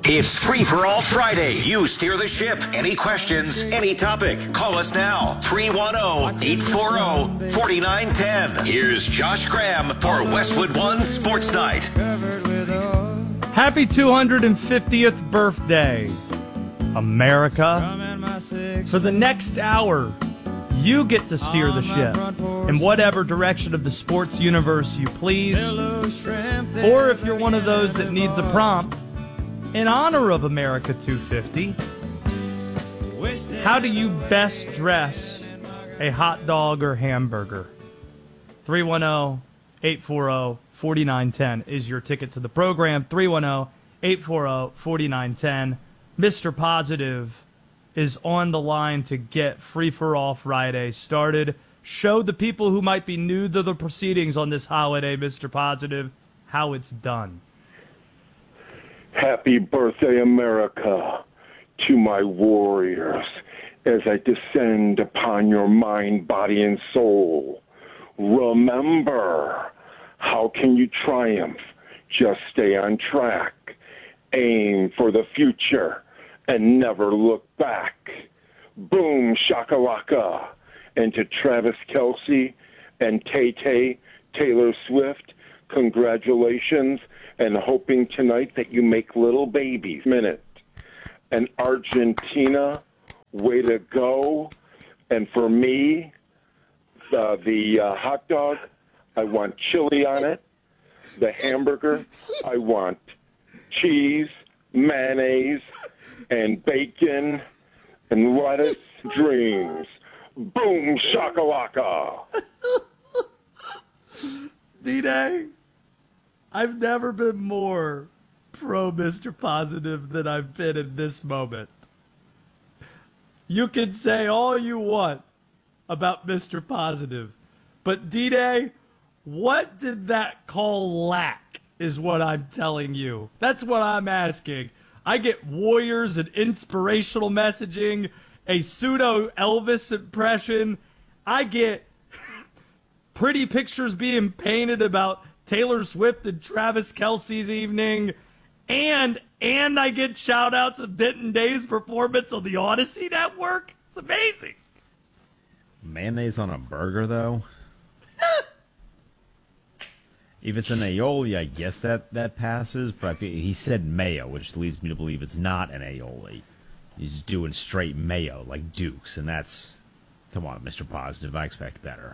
It's Free for All Friday. You steer the ship. Any questions, any topic, call us now. 310-840-4910. Here's Josh Graham for Westwood One Sports Night. Happy 250th birthday, America. For the next hour, you get to steer the ship in whatever direction of the sports universe you please. Or if you're one of those that needs a prompt, in honor of America 250, how do you best dress a hot dog or hamburger? 310-840-4910 is your ticket to the program. 310-840-4910. Mr. Positive is on the line to get Free for All Friday started. Show the people who might be new to the proceedings on this holiday, Mr. Positive, how it's done. Happy birthday, America, to my warriors, as I descend upon your mind, body, and soul. Remember, how can you triumph? Just stay on track. Aim for the future and never look back. Boom, shakalaka. And to Travis Kelce and Tay-Tay, Taylor Swift, congratulations, and hoping tonight that you make little babies. Minute. And Argentina, way to go. And for me, the hot dog, I want chili on it. The hamburger, I want cheese, mayonnaise, and bacon, and lettuce dreams. Boom, shakalaka. D-Day, I've never been more pro Mr. Positive than I've been in this moment. You can say all you want about Mr. Positive, but D-Day, what did that call lack is what I'm telling you. That's what I'm asking. I get warriors and inspirational messaging, a pseudo Elvis impression. I get pretty pictures being painted about Taylor Swift and Travis Kelce's evening, and I get shout-outs of Denton Day's performance on the Odyssey Network. It's amazing. Mayonnaise on a burger, though? If it's an aioli, I guess that passes, but he said mayo, which leads me to believe it's not an aioli. He's doing straight mayo, like Duke's, and that's... Come on, Mr. Positive, I expect better.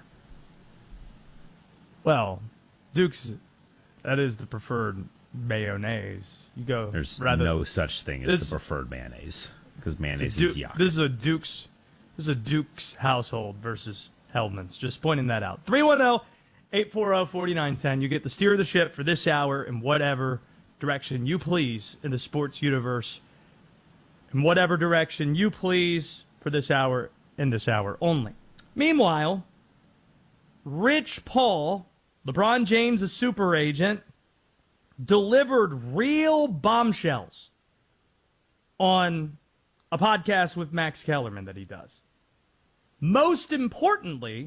Well, Duke's, that is the preferred mayonnaise. You go. There's no such thing as the preferred mayonnaise, because mayonnaise is yuck. This is a Duke's household versus Hellman's. Just pointing that out. 310-840-4910. You get the steer of the ship for this hour in whatever direction you please in the sports universe. In whatever direction you please for this hour, in this hour only. Meanwhile, Rich Paul, LeBron James' super agent, delivered real bombshells on a podcast with Max Kellerman that he does. Most importantly,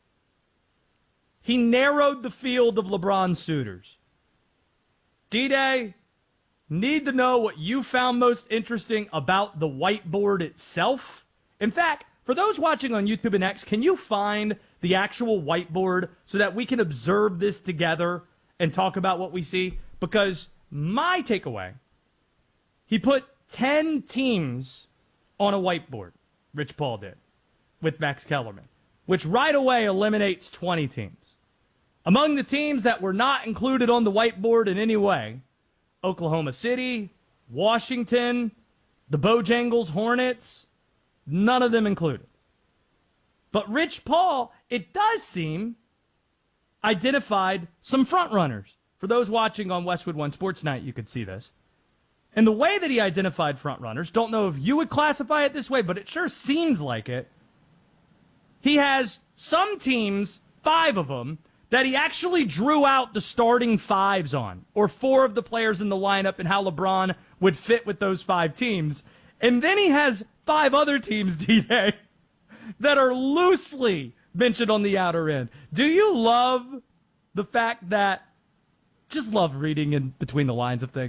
he narrowed the field of LeBron suitors. D-Day, need to know what you found most interesting about the whiteboard itself? In fact, for those watching on YouTube and X, can you find the actual whiteboard so that we can observe this together and talk about what we see? Because my takeaway, he put 10 teams on a whiteboard, Rich Paul did, with Max Kellerman, which right away eliminates 20 teams. Among the teams that were not included on the whiteboard in any way, Oklahoma City, Washington, the Bojangles Hornets, none of them included. But Rich Paul, it does seem, identified some front runners. For those watching on Westwood One Sports Night, you could see this. And the way that he identified front runners, don't know if you would classify it this way, but it sure seems like it. He has some teams, 5 of them, that he actually drew out the starting 5s on, or 4 of the players in the lineup and how LeBron would fit with those 5 teams. And then he has 5 other teams, D-Day, that are loosely mentioned on the outer end. Do you love the fact that, just love reading in between the lines of things,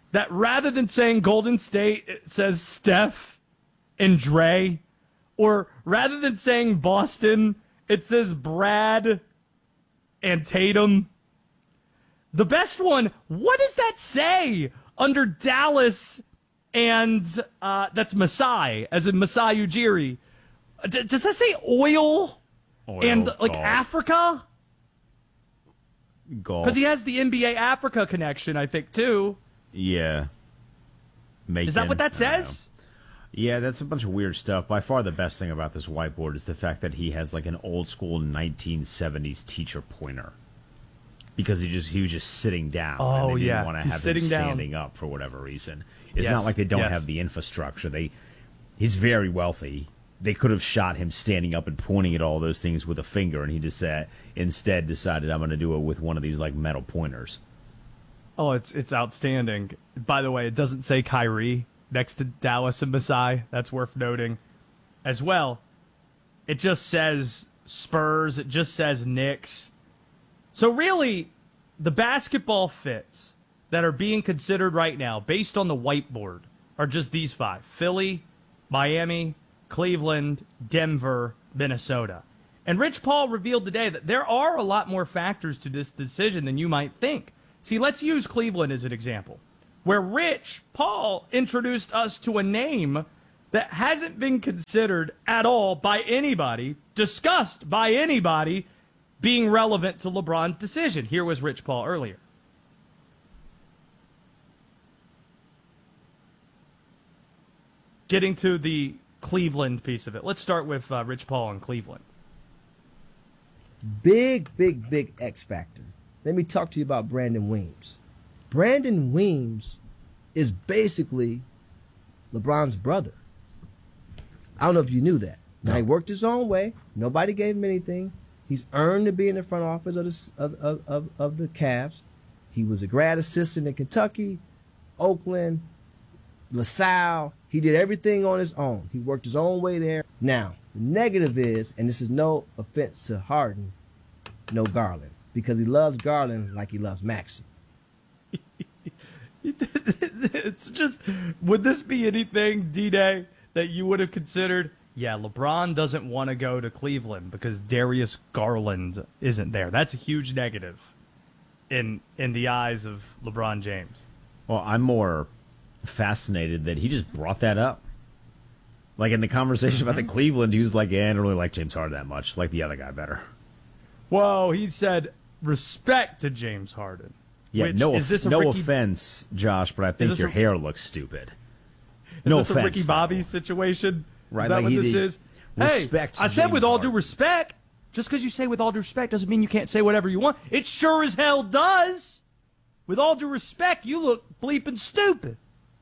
that rather than saying Golden State, it says Steph and Dre? Or rather than saying Boston, it says Brad and Tatum? The best one, what does that say under Dallas and that's Masai, as in Masai Ujiri? Does that say oil and like golf. Africa? Golf. Because he has the NBA Africa connection, I think, too. Yeah. Is that what that says? Yeah, that's a bunch of weird stuff. By far the best thing about this whiteboard is the fact that he has like an old school 1970s teacher pointer. Because he was just sitting down. Oh, and they yeah. didn't want to He's have him sitting down. standing up for whatever reason. It's Yes, not like they don't yes. have the infrastructure. He's very wealthy. They could have shot him standing up and pointing at all those things with a finger, and he just instead decided, I'm going to do it with one of these like metal pointers. Oh, it's outstanding. By the way, it doesn't say Kyrie next to Dallas and Masai. That's worth noting as well. It just says Spurs. It just says Knicks. So really, the basketball fits that are being considered right now, based on the whiteboard, are just these 5. Philly, Miami, Cleveland, Denver, Minnesota. And Rich Paul revealed today that there are a lot more factors to this decision than you might think. See, let's use Cleveland as an example, where Rich Paul introduced us to a name that hasn't been considered at all by anybody, discussed by anybody, being relevant to LeBron's decision. Here was Rich Paul earlier. Getting to the Cleveland piece of it. Let's start with Rich Paul in Cleveland. Big X factor. Let me talk to you about Brandon Weems. Brandon Weems is basically LeBron's brother. I don't know if you knew that. Now, he worked his own way. Nobody gave him anything. He's earned to be in the front office of the Cavs. He was a grad assistant in Kentucky, Oakland, LaSalle. He did everything on his own. He worked his own way there. Now, the negative is, and this is no offense to Harden, no Garland, because he loves Garland like he loves Maxey. It's just, would this be anything, D-Day, that you would have considered? Yeah, LeBron doesn't want to go to Cleveland because Darius Garland isn't there. That's a huge negative in the eyes of LeBron James. Well, I'm more fascinated that he just brought that up. Like in the conversation about the Cleveland, he was like, yeah, I don't really like James Harden that much. Like the other guy better. Whoa, he said respect to James Harden. Yeah, Which, no, is this a no Ricky, offense, Josh, but I think this your a- hair looks stupid. Is No this offense, a Ricky Bobby situation? Right, Is that like what he- this is? respect Hey, I to said James with all due Harden. respect. Just because you say with all due respect doesn't mean you can't say whatever you want. It sure as hell does. With all due respect, you look bleeping stupid.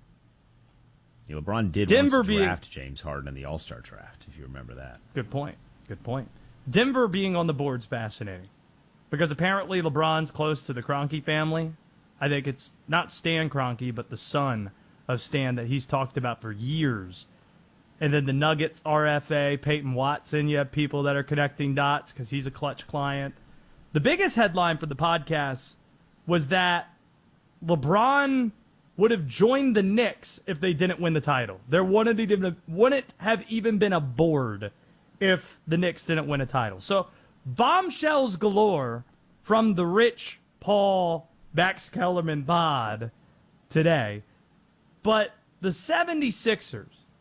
Yeah, LeBron did Denver once being- draft James Harden in the All-Star draft, if you remember that. Good point. Good point. Denver being on the board's fascinating. Because apparently LeBron's close to the Kroenke family. I think it's not Stan Kroenke, but the son of Stan that he's talked about for years. And then the Nuggets, RFA, Peyton Watson, you have people that are connecting dots because he's a Clutch client. The biggest headline for the podcast was that LeBron would have joined the Knicks if they didn't win the title. There wouldn't have even been a board if the Knicks didn't win a title. So bombshells galore from the Rich Paul Max Kellerman bod today. But the 76ers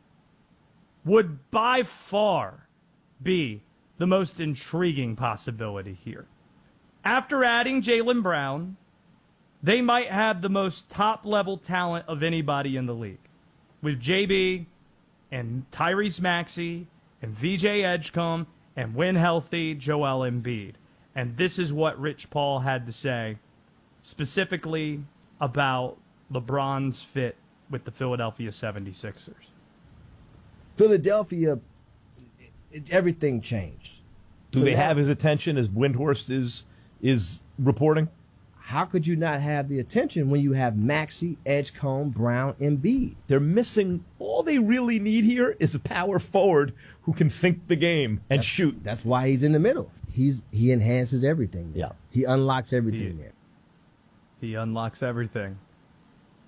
would by far be the most intriguing possibility here. After adding Jaylen Brown, they might have the most top-level talent of anybody in the league. With JB and Tyrese Maxey and VJ Edgecombe and when healthy, Joel Embiid. And this is what Rich Paul had to say specifically about LeBron's fit with the Philadelphia 76ers. Philadelphia, everything changed. Do they have his attention as Windhorst is reporting? How could you not have the attention when you have Maxey, Edgecombe, Brown, Embiid? They're missing. All they really need here is a power forward who can think the game and shoot. That's why he's in the middle. He enhances everything there. Yeah. He unlocks everything there. He unlocks everything.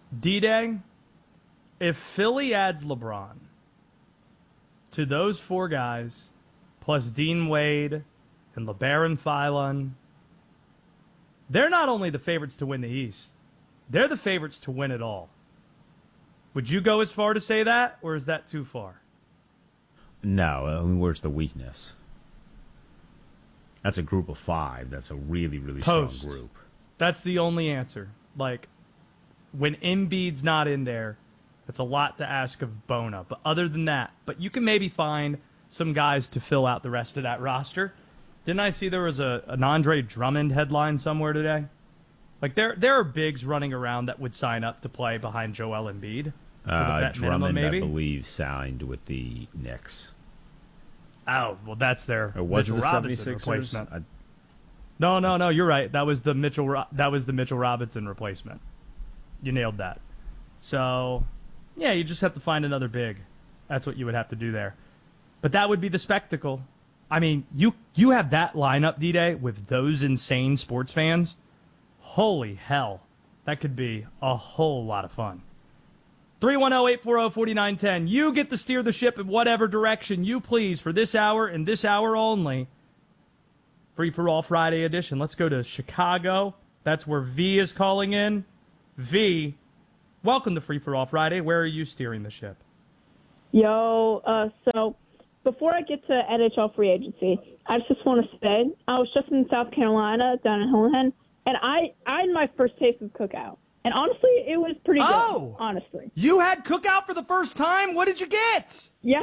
D-Day, if Philly adds LeBron to those four guys, plus Dean Wade and LeBaron Philon, they're not only the favorites to win the East, they're the favorites to win it all. Would you go as far to say that, or is that too far? No, I mean, where's the weakness? That's a group of five. That's a really, really Post. strong group. That's the only answer. Like, when Embiid's not in there, that's a lot to ask of Bona. But other than that, but you can maybe find some guys to fill out the rest of that roster. Didn't I see there was an Andre Drummond headline somewhere today? Like, there are bigs running around that would sign up to play behind Joel Embiid. For the vet Drummond, minimum, maybe? I believe, signed with the Knicks. Oh, well, that's their Or was it Mitchell the Robinson 76ers? replacement. No, you're right. That was the Mitchell Robinson replacement. You nailed that. So, yeah, you just have to find another big. That's what you would have to do there. But that would be the spectacle. I mean, you have that lineup, D-Day, with those insane sports fans. Holy hell. That could be a whole lot of fun. 310-840-4910. You get to steer the ship in whatever direction you please for this hour and this hour only. Free for All Friday edition. Let's go to Chicago. That's where V is calling in. V, welcome to Free for All Friday. Where are you steering the ship? Yo, so before I get to NHL free agency, I just want to say I was just in South Carolina down in Houlihan, and I had my first taste of cookout. And honestly, it was pretty good, honestly. You had cookout for the first time? What did you get? Yeah.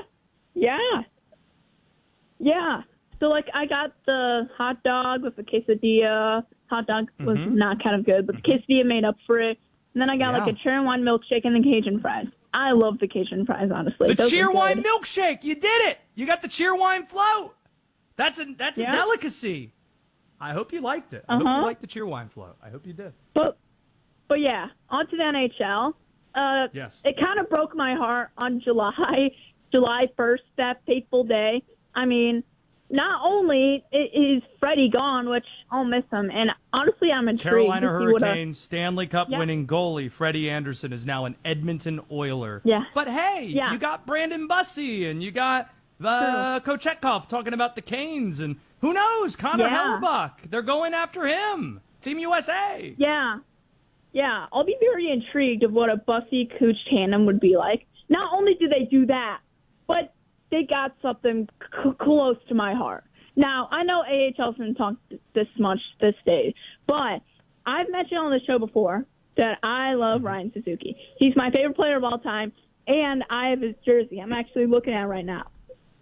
So, like, I got the hot dog with the quesadilla. Hot dog was not kind of good, but the quesadilla made up for it. And then I got, like, a cherry wine milkshake and the Cajun fries. I love the Cajun fries, honestly. The cheer wine milkshake. You did it. You got the cheer wine float. That's a delicacy. I hope you liked it. I hope you liked the cheer wine float. I hope you did. But yeah, on to the NHL. Yes. It kind of broke my heart on July 1st, that fateful day. I mean, not only is Freddie gone, which I'll miss him, and honestly, I'm intrigued. Carolina to see Hurricanes Stanley Cup winning goalie Freddie Anderson is now an Edmonton Oiler. Yeah. But hey, you got Brandon Bussey and you got Kochetkov talking about the Canes, and who knows, Connor Hellebuck. They're going after him. Team USA. Yeah, I'll be very intrigued of what a Bussey-Cooch tandem would be like. Not only do they do that, but they got something close to my heart. Now, I know AHL doesn't talk this much this day, but I've mentioned on the show before that I love Ryan Suzuki. He's my favorite player of all time, and I have his jersey. I'm actually looking at it right now.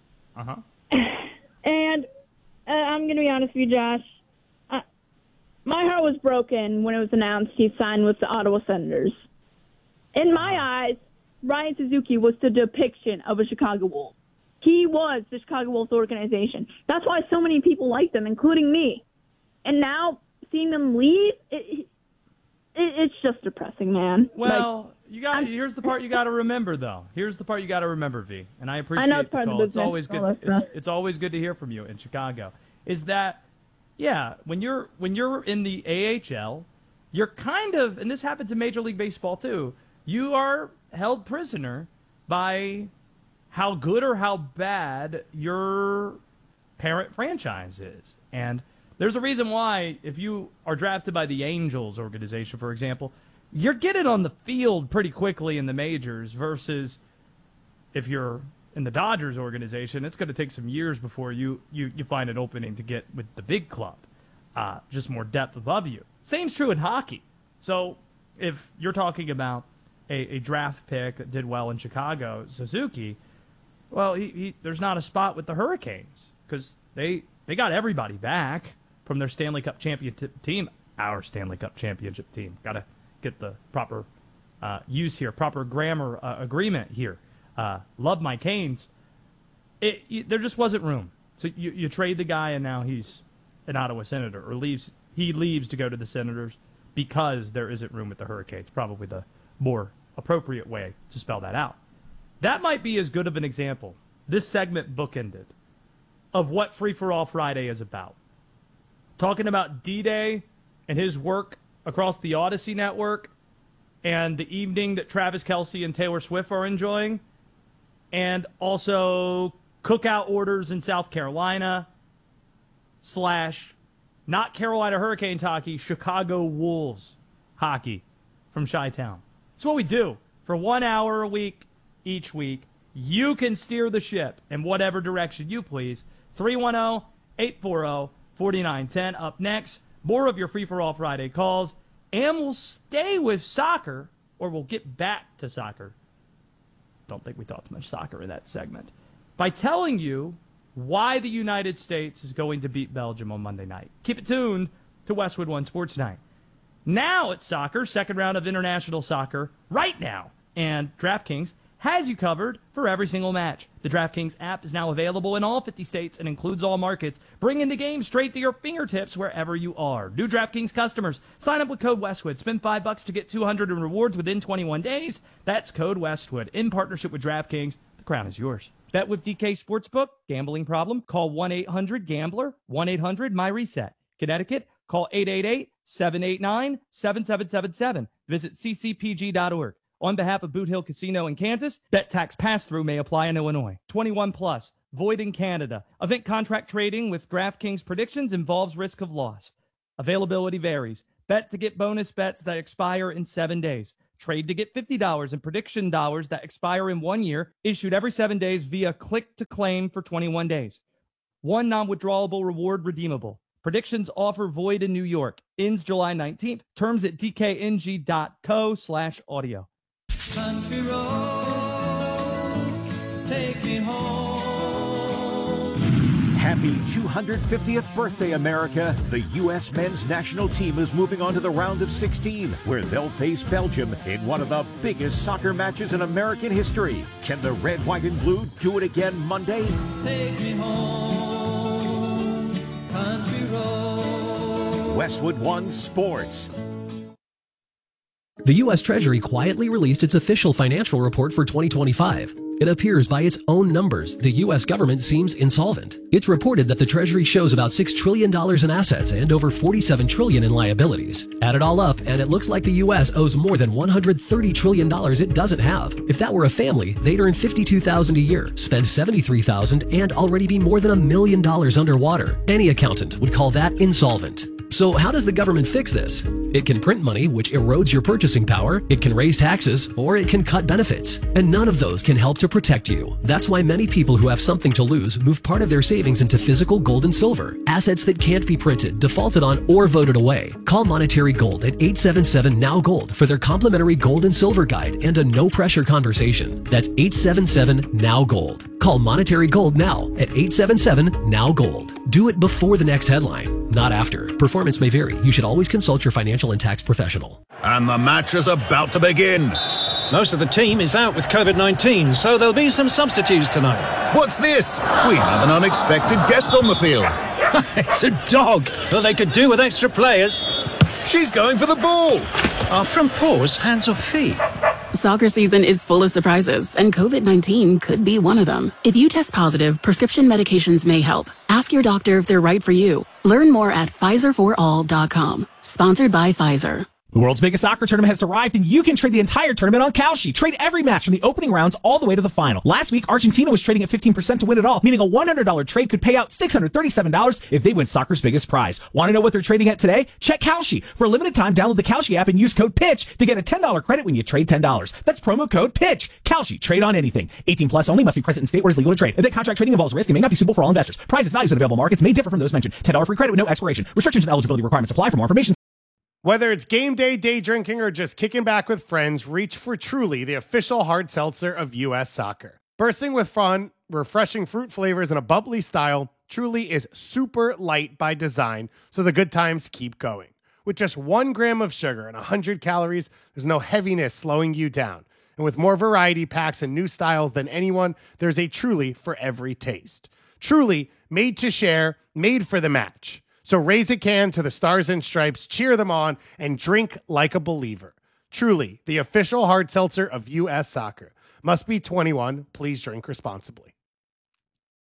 And I'm going to be honest with you, Josh. My heart was broken when it was announced he signed with the Ottawa Senators. In my eyes, Ryan Suzuki was the depiction of a Chicago Wolf. He was the Chicago Wolves organization. That's why so many people liked him, including me. And now, seeing them leave, it's just depressing, man. Well, here's the part you got to remember, though. Here's the part you got to remember, V. And I appreciate it's the call. It's always good. It's always good to hear from you in Chicago. Is that, yeah, when you're in the AHL, you're kind of, and this happens in Major League Baseball too, you are held prisoner by how good or how bad your parent franchise is. And there's a reason why, if you are drafted by the Angels organization, for example, you're getting on the field pretty quickly in the majors versus if you're in the Dodgers organization, it's going to take some years before you find an opening to get with the big club. Just more depth above you. Same's true in hockey. So if you're talking about a draft pick that did well in Chicago, Suzuki, well, there's not a spot with the Hurricanes because they got everybody back from their Stanley Cup championship team. Our Stanley Cup championship team. Got to get the proper use here, proper grammar agreement here. Love my Canes. There just wasn't room. So you trade the guy, and now he's an Ottawa Senator, or he leaves to go to the Senators because there isn't room with the Hurricanes. Probably the more appropriate way to spell that out. That might be as good of an example, this segment bookended, of what Free for All Friday is about. Talking about D-Day and his work across the Odyssey Network, and the evening that Travis Kelce and Taylor Swift are enjoying, and also cookout orders in South Carolina / not Carolina Hurricanes hockey, Chicago Wolves hockey from Chi-Town. That's what we do for 1 hour a week each week. You can steer the ship in whatever direction you please. 310-840-4910. Up next, more of your Free-for-All Friday calls. And we'll stay with soccer, or we'll get back to soccer. Don't think we talked too much soccer in that segment. By telling you why the United States is going to beat Belgium on Monday night. Keep it tuned to Westwood One Sports Night. Now it's soccer, second round of international soccer, right now. And DraftKings has you covered for every single match. The DraftKings app is now available in all 50 states and includes all markets, bringing the game straight to your fingertips wherever you are. New DraftKings customers, sign up with code Westwood. Spend $5 to get $200 in rewards within 21 days. That's code Westwood. In partnership with DraftKings, the crown is yours. Bet with DK Sportsbook. Gambling problem? Call 1-800-GAMBLER. 1-800-MyReset. Connecticut? Call 888-789-7777. Visit ccpg.org. On behalf of Boot Hill Casino in Kansas, bet tax pass-through may apply in Illinois. 21 plus, void in Canada. Event contract trading with DraftKings predictions involves risk of loss. Availability varies. Bet to get bonus bets that expire in 7 days. Trade to get $50 in prediction dollars that expire in 1 year, issued every 7 days via click to claim for 21 days. One non-withdrawable reward redeemable. Predictions offer void in New York. Ends July 19th. Terms at dkng.co/audio. Country roads, take me home. Happy 250th birthday, America. The U.S. men's national team is moving on to the round of 16, where they'll face Belgium in one of the biggest soccer matches in American history. Can the red, white, and blue do it again Monday? Take me home, country roads. Westwood One Sports. The U.S. Treasury quietly released its official financial report for 2025. It appears by its own numbers the U.S. government seems insolvent. It's reported that the Treasury shows about $6 trillion in assets and over $47 trillion in liabilities. Add it all up, and it looks like the U.S. owes more than $130 trillion it doesn't have. If that were a family, they'd earn $52,000 a year, spend $73,000, and already be more than $1 million underwater. Any accountant would call that insolvent. So how does the government fix this? It can print money, which erodes your purchasing power, it can raise taxes, or it can cut benefits. And none of those can help to protect you. That's why many people who have something to lose move part of their savings into physical gold and silver, assets that can't be printed, defaulted on, or voted away. Call Monetary Gold at 877-NOW-GOLD for their complimentary gold and silver guide and a no-pressure conversation. That's 877-NOW-GOLD. Call Monetary Gold now at 877-NOW-GOLD. Do it before the next headline, not after. Performance may vary. You should always consult your financial and tax professional. And the match is about to begin. Most of the team is out with COVID-19, so there'll be some substitutes tonight. What's this? We have an unexpected guest on the field. It's a dog, but they could do with extra players. She's going for the ball. Are front paws hands or feet? Soccer season is full of surprises, and COVID-19 could be one of them. If you test positive, prescription medications may help. Ask your doctor if they're right for you. Learn more at PfizerForAll.com. Sponsored by Pfizer. The world's biggest soccer tournament has arrived, and you can trade the entire tournament on Kalshi. Trade every match from the opening rounds all the way to the final. Last week, Argentina was trading at 15% to win it all, meaning a $100 trade could pay out $637 if they win soccer's biggest prize. Want to know what they're trading at today? Check Kalshi. For a limited time, download the Kalshi app and use code PITCH to get a $10 credit when you trade $10. That's promo code PITCH. Kalshi. Trade on anything. 18 plus only. Must be present in state where it's legal to trade. Event contract trading involves risk and may not be suitable for all investors. Prizes, values, and available markets may differ from those mentioned. $10 free credit with no expiration. Restrictions and eligibility requirements apply. For more information. Whether it's game day, day drinking, or just kicking back with friends, reach for Truly, the official hard seltzer of U.S. soccer. Bursting with fun, refreshing fruit flavors, and a bubbly style, Truly is super light by design, so the good times keep going. With just 1 gram of sugar and 100 calories, there's no heaviness slowing you down. And with more variety packs and new styles than anyone, there's a Truly for every taste. Truly, made to share, made for the match. So raise a can to the Stars and Stripes, cheer them on, and drink like a believer. Truly, the official hard seltzer of U.S. soccer. Must be 21. Please drink responsibly.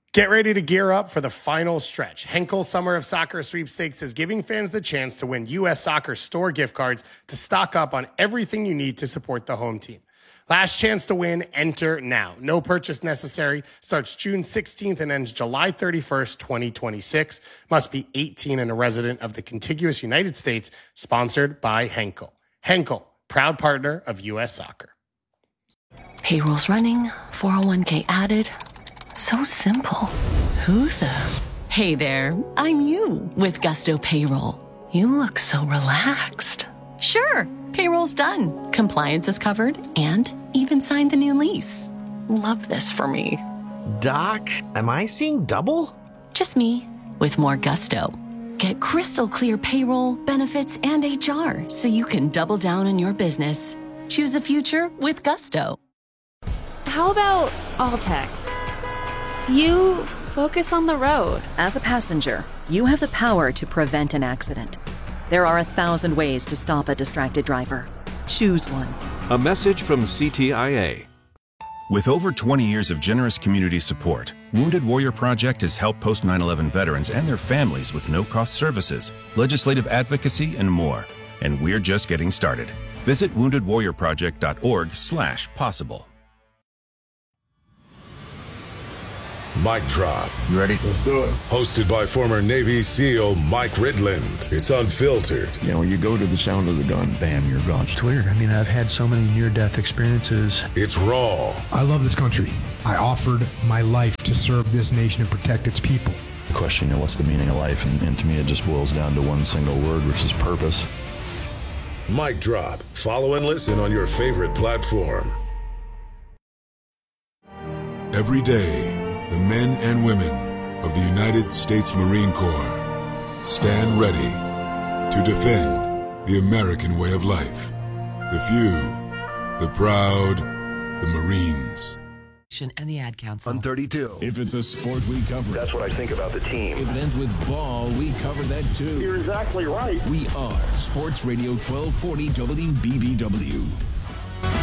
Get ready to gear up for the final stretch. Henkel Summer of Soccer Sweepstakes is giving fans the chance to win U.S. Soccer store gift cards to stock up on everything you need to support the home team. Last chance to win, enter now. No purchase necessary. Starts June 16th and ends July 31st, 2026. Must be 18 and a resident of the contiguous United States. Sponsored by Henkel. Henkel, proud partner of U.S. Soccer. Payroll's running, 401k added. So simple. Who the? Hey there, I'm you with Gusto Payroll. You look so relaxed. Sure, payroll's done. Compliance is covered and even signed the new lease. Love this for me. Doc, am I seeing double? Just me with more Gusto. Get crystal clear payroll, benefits, and HR so you can double down on your business. Choose a future with Gusto. How about all text? You focus on the road. As a passenger, you have the power to prevent an accident. There are 1,000 ways to stop a distracted driver. Choose one. A message from CTIA. With over 20 years of generous community support, Wounded Warrior Project has helped post 9/11 veterans and their families with no-cost services, legislative advocacy, and more. And we're just getting started. Visit woundedwarriorproject.org/possible. Mic Drop. You ready? Let's do it. Hosted by former Navy SEAL Mike Ridland. It's unfiltered. You know, you go to the sound of the gun, bam, you're gone. It's weird. I mean, I've had so many near-death experiences. It's raw. I love this country. I offered my life to serve this nation and protect its people. The question, you know, what's the meaning of life? And to me, it just boils down to one single word, which is purpose. Mic Drop. Follow and listen on your favorite platform. Every day, the men and women of the United States Marine Corps stand ready to defend the American way of life. The few, the proud, the Marines. And the Ad Council. On 32. If it's a sport, we cover it. That's what I think about the team. If it ends with ball, we cover that too. You're exactly right. We are Sports Radio 1240 WBBW.